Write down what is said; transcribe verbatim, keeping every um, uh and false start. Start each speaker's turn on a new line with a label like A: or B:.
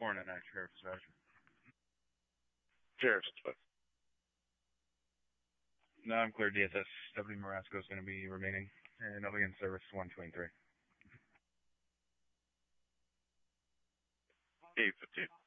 A: Hornet nine, Sheriff's Dispatch.
B: Sheriff's Dispatch.
A: No, I'm clear. D S S. W. Marasco is going to be remaining, and I'll be in service one twenty-three.
B: eight fifteen.